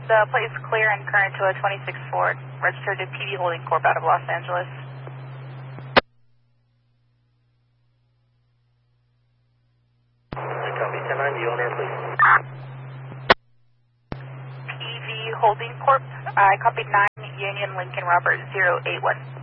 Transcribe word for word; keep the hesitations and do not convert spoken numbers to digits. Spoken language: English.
The plate is clear and current to a twenty-six Ford, registered to P V Holding Corp out of Los Angeles. Copy, ten nine, the owner, please. P V Holding Corp, I copied nine, Union Lincoln Robert zero eight one.